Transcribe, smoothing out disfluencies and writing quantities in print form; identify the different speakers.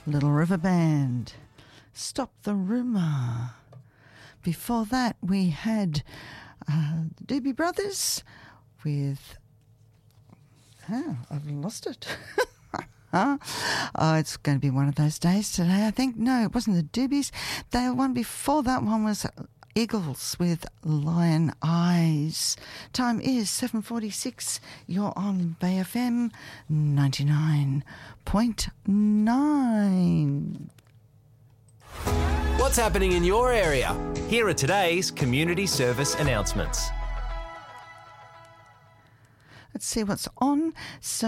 Speaker 1: Little River Band, Stop the Rumour. Before that, we had the Doobie Brothers with... Oh, I've lost it. Oh, it's going to be one of those days today, I think. No, it wasn't the Doobies. The one before that one was Eagles with Lion Eyes. Time is 7:46. You're on Bay FM 99.9.
Speaker 2: What's happening in your area? Here are today's community service announcements.
Speaker 1: Let's see what's on. So